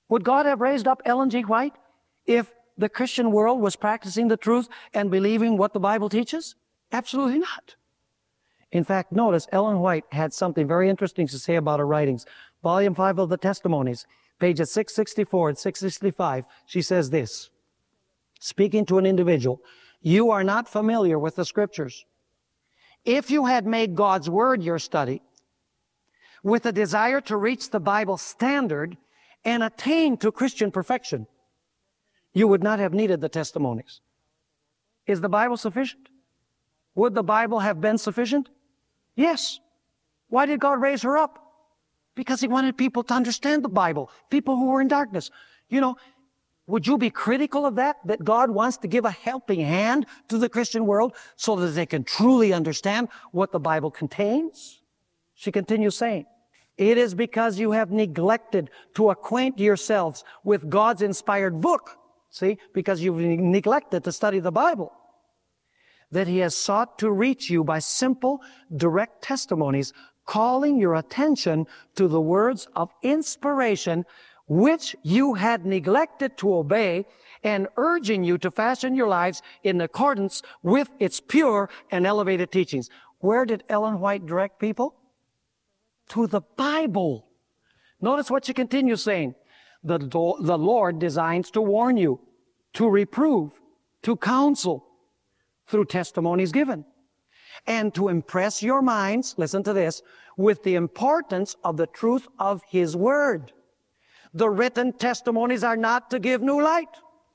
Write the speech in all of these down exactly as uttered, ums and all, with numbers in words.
Would God have raised up Ellen G. White if the Christian world was practicing the truth and believing what the Bible teaches? Absolutely not. In fact, notice Ellen White had something very interesting to say about her writings. Volume five of the Testimonies, pages six sixty-four and six sixty-five, she says this, speaking to an individual, you are not familiar with the Scriptures. If you had made God's Word your study, with a desire to reach the Bible standard and attain to Christian perfection, you would not have needed the testimonies. Is the Bible sufficient? Would the Bible have been sufficient? Yes. Why did God raise her up? Because He wanted people to understand the Bible, people who were in darkness. You know, would you be critical of that, that God wants to give a helping hand to the Christian world so that they can truly understand what the Bible contains? She continues saying, it is because you have neglected to acquaint yourselves with God's inspired book, see, because you've neglected to study the Bible, that He has sought to reach you by simple, direct testimonies, calling your attention to the words of inspiration which you had neglected to obey, and urging you to fashion your lives in accordance with its pure and elevated teachings. Where did Ellen White direct people? To the Bible. Notice what she continues saying. The, the Lord designs to warn you, to reprove, to counsel through testimonies given, and to impress your minds, listen to this, with the importance of the truth of His Word. The written testimonies are not to give new light.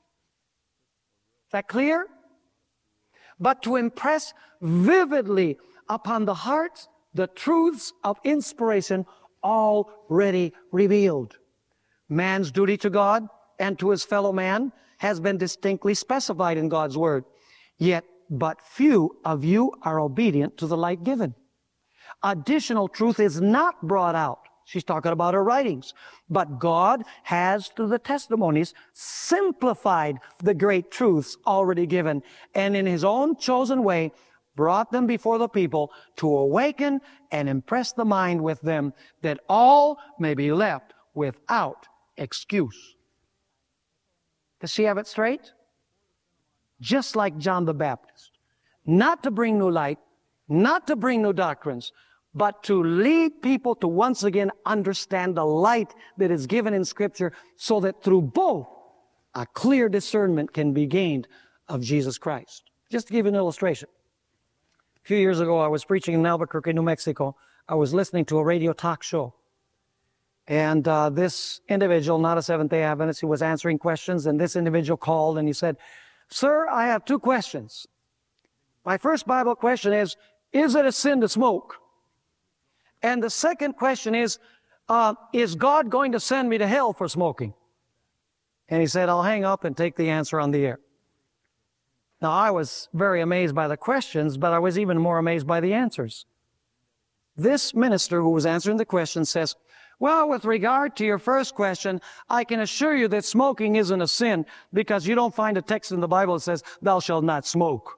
Is that clear? But to impress vividly upon the hearts the truths of inspiration already revealed. Man's duty to God and to his fellow man has been distinctly specified in God's Word. Yet, but few of you are obedient to the light given. Additional truth is not brought out. She's talking about her writings. But God has, through the testimonies, simplified the great truths already given, and in His own chosen way, brought them before the people to awaken and impress the mind with them, that all may be left without excuse. Does she have it straight? Just like John the Baptist. Not to bring new light, not to bring new doctrines, but to lead people to once again understand the light that is given in Scripture, so that through both a clear discernment can be gained of Jesus Christ. Just to give you an illustration. A few years ago, I was preaching in Albuquerque, New Mexico. I was listening to a radio talk show. And uh, this individual, not a Seventh-day Adventist, he was answering questions, and this individual called and he said, "Sir, I have two questions. My first Bible question is, is it a sin to smoke? And the second question is, uh, is God going to send me to hell for smoking?" And he said, "I'll hang up and take the answer on the air." Now, I was very amazed by the questions, but I was even more amazed by the answers. This minister who was answering the question says, "Well, with regard to your first question, I can assure you that smoking isn't a sin, because you don't find a text in the Bible that says, 'Thou shalt not smoke.'"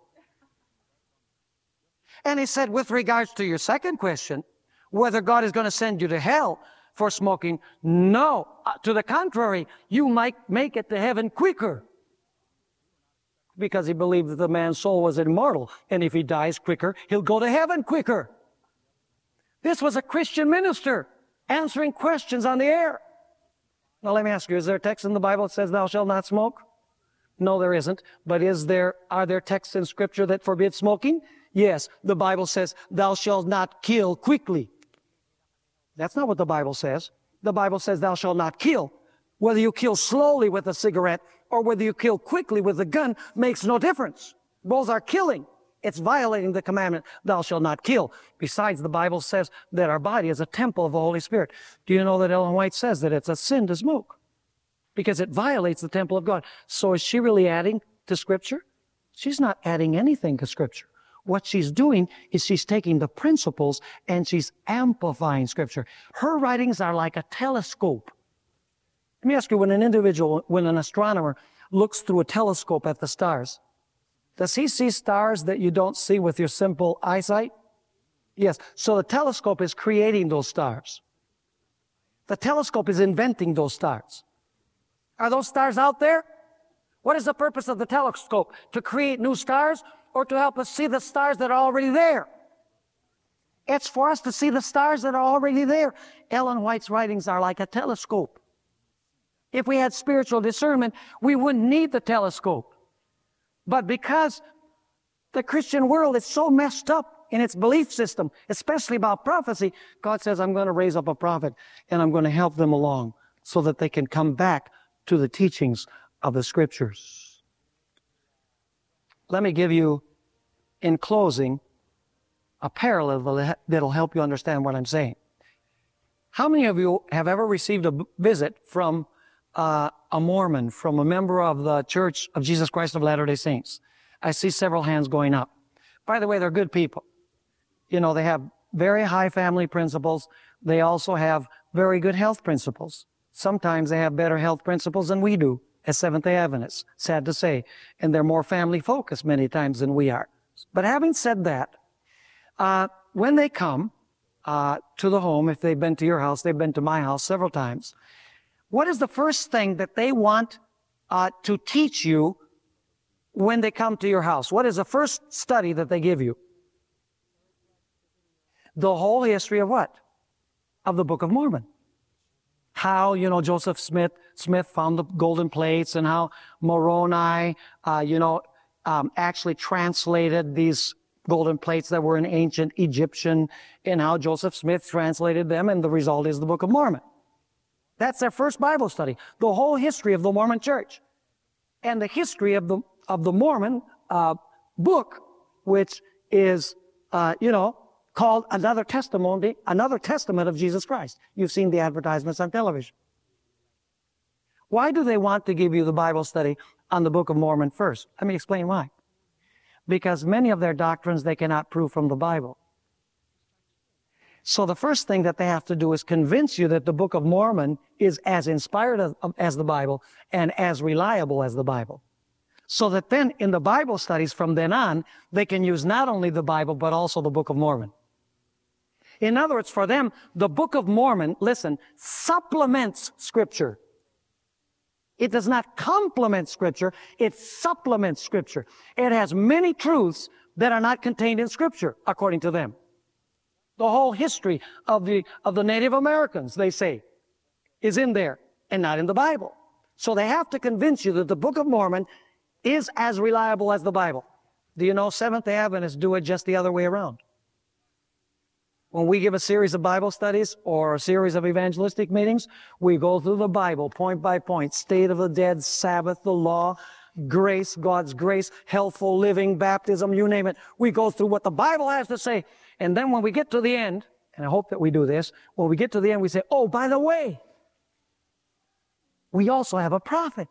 And he said, "With regards to your second question, whether God is going to send you to hell for smoking, no. Uh, to the contrary, you might make it to heaven quicker." Because he believed that the man's soul was immortal, and if he dies quicker, he'll go to heaven quicker. This was a Christian minister answering questions on the air. Now let me ask you, is there a text in the Bible that says thou shalt not smoke? No, there isn't. But is there, are there texts in Scripture that forbid smoking? Yes, the Bible says thou shalt not kill quickly. That's not what the Bible says. The Bible says thou shalt not kill. Whether you kill slowly with a cigarette or whether you kill quickly with a gun makes no difference. Both are killing. It's violating the commandment, thou shalt not kill. Besides, the Bible says that our body is a temple of the Holy Spirit. Do you know that Ellen White says that it's a sin to smoke? Because it violates the temple of God. So is she really adding to Scripture? She's not adding anything to Scripture. What she's doing is she's taking the principles and she's amplifying Scripture. Her writings are like a telescope. Let me ask you, when an individual, when an astronomer looks through a telescope at the stars, does he see stars that you don't see with your simple eyesight? Yes. So the telescope is creating those stars. The telescope is inventing those stars. Are those stars out there? What is the purpose of the telescope? To create new stars or to help us see the stars that are already there? It's for us to see the stars that are already there. Ellen White's writings are like a telescope. If we had spiritual discernment, we wouldn't need the telescope. But because the Christian world is so messed up in its belief system, especially about prophecy, God says, I'm going to raise up a prophet and I'm going to help them along so that they can come back to the teachings of the Scriptures. Let me give you, in closing, a parallel that'll help you understand what I'm saying. How many of you have ever received a visit from uh, a Mormon, from a member of the Church of Jesus Christ of Latter-day Saints? I see several hands going up. By the way, they're good people. You know, they have very high family principles. They also have very good health principles. Sometimes they have better health principles than we do as Seventh-day Adventists, sad to say. And they're more family-focused many times than we are. But having said that, uh, when they come uh, to the home, if they've been to your house, they've been to my house several times, what is the first thing that they want uh, to teach you when they come to your house? What is the first study that they give you? The whole history of what? Of the Book of Mormon. How, you know, Joseph Smith, Smith found the golden plates and how Moroni, uh, you know, um, actually translated these golden plates that were in ancient Egyptian and how Joseph Smith translated them, and the result is the Book of Mormon. That's their first Bible study. The whole history of the Mormon Church and the history of the of the Mormon uh, book, which is, uh, you know, called another testimony, another testament of Jesus Christ. You've seen the advertisements on television. Why do they want to give you the Bible study on the Book of Mormon first? Let me explain why. Because many of their doctrines they cannot prove from the Bible. So the first thing that they have to do is convince you that the Book of Mormon is as inspired as, as the Bible and as reliable as the Bible. So that then in the Bible studies from then on, they can use not only the Bible, but also the Book of Mormon. In other words, for them, the Book of Mormon, listen, supplements Scripture. It does not complement Scripture, it supplements Scripture. It has many truths that are not contained in Scripture, according to them. The whole history of the, of the Native Americans, they say, is in there and not in the Bible. So they have to convince you that the Book of Mormon is as reliable as the Bible. Do you know Seventh-day Adventists do it just the other way around? When we give a series of Bible studies or a series of evangelistic meetings, we go through the Bible point by point, state of the dead, Sabbath, the law, grace, God's grace, healthful living, baptism, you name it. We go through what the Bible has to say. And then when we get to the end, and I hope that we do this, when we get to the end, we say, oh, by the way, we also have a prophet.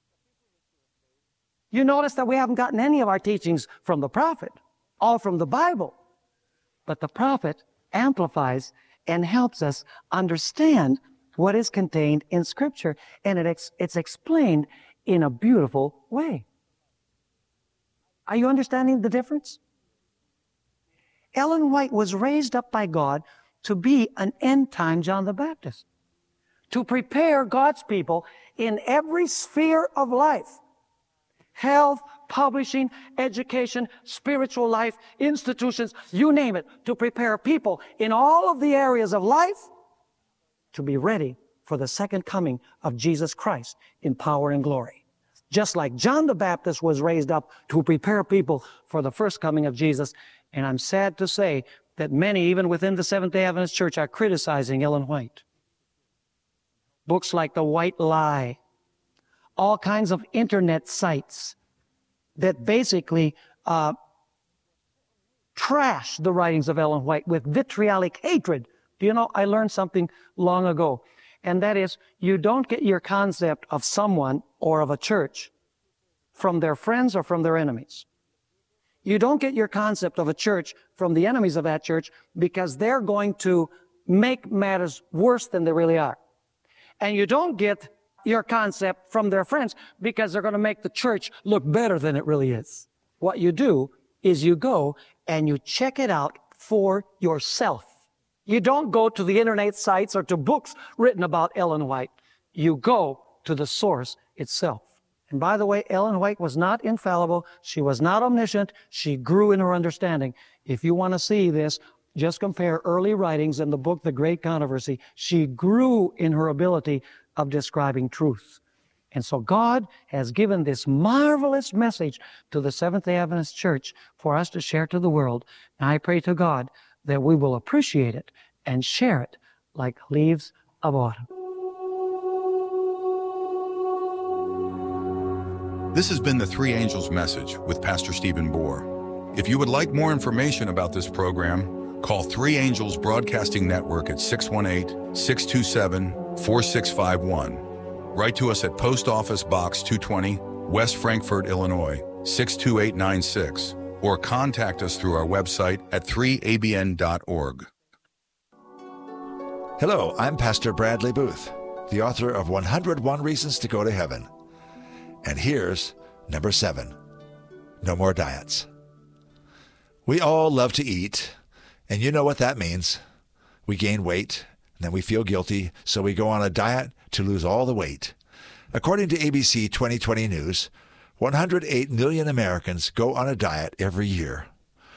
You notice that we haven't gotten any of our teachings from the prophet, all from the Bible. But the prophet amplifies and helps us understand what is contained in Scripture, and it ex it's explained in a beautiful way. Are you understanding the difference? Ellen White was raised up by God to be an end-time John the Baptist, to prepare God's people in every sphere of life. Health, publishing, education, spiritual life, institutions, you name it, to prepare people in all of the areas of life to be ready for the second coming of Jesus Christ in power and glory. Just like John the Baptist was raised up to prepare people for the first coming of Jesus. And I'm sad to say that many, even within the Seventh-day Adventist Church, are criticizing Ellen White. Books like The White Lie, all kinds of internet sites that basically uh, trash the writings of Ellen White with vitriolic hatred. Do you know, I learned something long ago, and that is, you don't get your concept of someone or of a church from their friends or from their enemies. You don't get your concept of a church from the enemies of that church because they're going to make matters worse than they really are. And you don't get your concept from their friends because they're going to make the church look better than it really is. What you do is you go and you check it out for yourself. You don't go to the internet sites or to books written about Ellen White. You go to the source itself. And by the way, Ellen White was not infallible. She was not omniscient. She grew in her understanding. If you want to see this, just compare early writings in the book, The Great Controversy. She grew in her ability of describing truth. And so God has given this marvelous message to the Seventh-day Adventist Church for us to share to the world. And I pray to God that we will appreciate it and share it like leaves of autumn. This has been the Three Angels Message with Pastor Stephen Bohr. If you would like more information about this program, call Three Angels Broadcasting Network at six one eight, six two seven, four six five one. Write to us at Post Office Box two twenty, West Frankfort, Illinois, six two eight nine six, or contact us through our website at three A B N dot org. Hello, I'm Pastor Bradley Booth, the author of one hundred one Reasons to Go to Heaven. And here's number seven, no more diets. We all love to eat, and you know what that means. We gain weight, and then we feel guilty, so we go on a diet to lose all the weight. According to A B C twenty twenty News, one hundred eight million Americans go on a diet every year.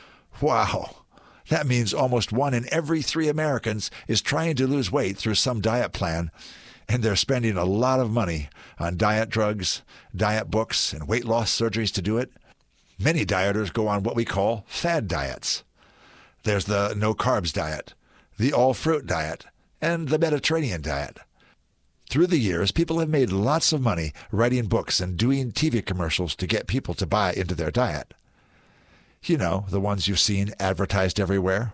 Wow! That means almost one in every three Americans is trying to lose weight through some diet plan, and they're spending a lot of money on diet drugs, diet books, and weight loss surgeries to do it. Many dieters go on what we call fad diets. There's the no-carbs diet, the all-fruit diet, and the Mediterranean diet. Through the years, people have made lots of money writing books and doing T V commercials to get people to buy into their diet. You know, the ones you've seen advertised everywhere.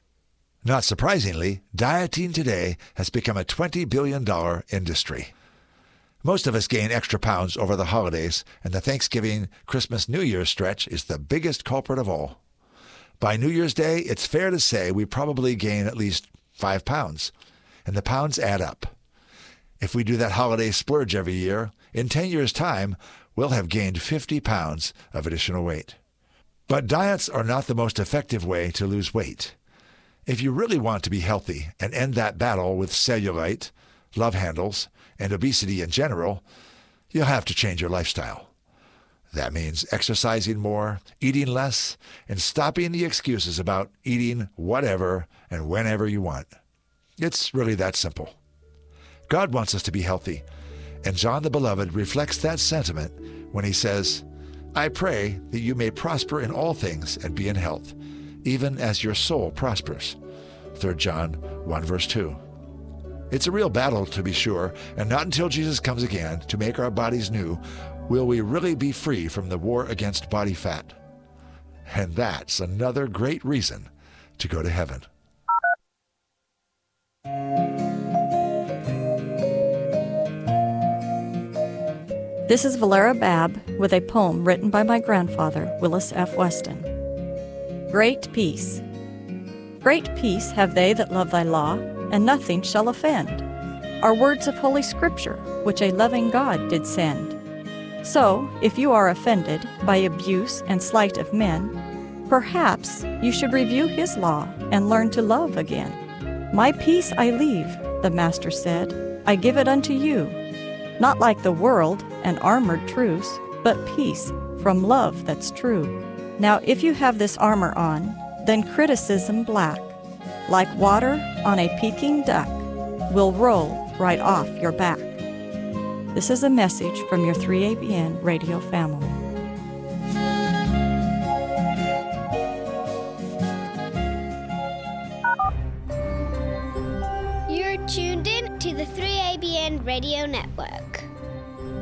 Not surprisingly, dieting today has become a twenty billion dollars industry. Most of us gain extra pounds over the holidays, and the Thanksgiving, Christmas, New Year's stretch is the biggest culprit of all. By New Year's Day, it's fair to say we probably gain at least five pounds, and the pounds add up. If we do that holiday splurge every year, in ten years' time, we'll have gained fifty pounds of additional weight. But diets are not the most effective way to lose weight. If you really want to be healthy and end that battle with cellulite, love handles, and obesity in general, you'll have to change your lifestyle. That means exercising more, eating less, and stopping the excuses about eating whatever and whenever you want. It's really that simple. God wants us to be healthy, and John the Beloved reflects that sentiment when he says, I pray that you may prosper in all things and be in health, even as your soul prospers. Third John one verse two. It's a real battle, to be sure, and not until Jesus comes again to make our bodies new will we really be free from the war against body fat. And that's another great reason to go to heaven. This is Valera Babb with a poem written by my grandfather, Willis F. Weston. Great Peace. Great peace have they that love thy law, and nothing shall offend, are words of Holy Scripture, which a loving God did send. So, if you are offended by abuse and slight of men, perhaps you should review his law and learn to love again. My peace I leave, the Master said, I give it unto you, not like the world, an armored truce, but peace from love that's true. Now if you have this armor on, then criticism black, like water on a peking duck, will roll right off your back. This is a message from your three A B N radio family. You're tuned in to the three A B N radio network.